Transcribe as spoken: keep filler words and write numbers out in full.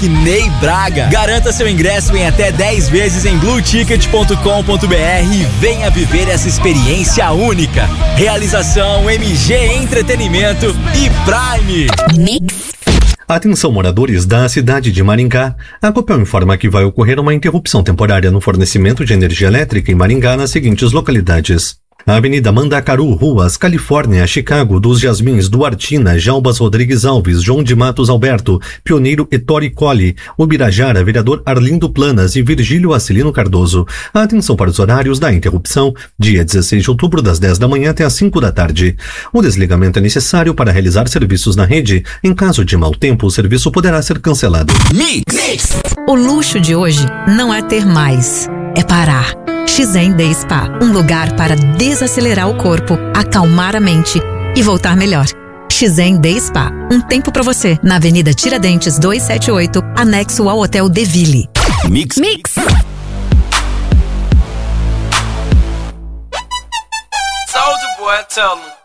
craque Ney Braga. Garanta seu ingresso em até dez vezes em blue ticket ponto com ponto b r e venha viver essa experiência única. Realização M G Entretenimento e Prime. Mix. Atenção, moradores da cidade de Maringá. A Copel informa que vai ocorrer uma interrupção temporária no fornecimento de energia elétrica em Maringá nas seguintes localidades: a Avenida Mandacaru, Ruas, Califórnia, Chicago, dos Jasmins, Duartina, Jalbas Rodrigues Alves, João de Matos Alberto, Pioneiro Ettore Colli, Ubirajara, Vereador Arlindo Planas e Virgílio Acilino Cardoso. Atenção para os horários da interrupção, dia dezesseis de outubro, das dez da manhã até as cinco da tarde. O desligamento é necessário para realizar serviços na rede. Em caso de mau tempo, o serviço poderá ser cancelado. Mix! O luxo de hoje não é ter mais, é parar. Xen Day Spa, um lugar para desacelerar o corpo, acalmar a mente e voltar melhor. Xen Day Spa, um tempo pra você, na Avenida Tiradentes duzentos e setenta e oito, anexo ao Hotel Deville. Mix. Mix. Soulja Boy, tell me.